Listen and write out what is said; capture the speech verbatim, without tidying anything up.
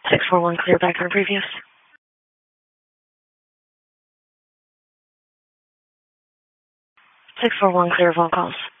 six four one clear back for previous. six four one clear of all calls.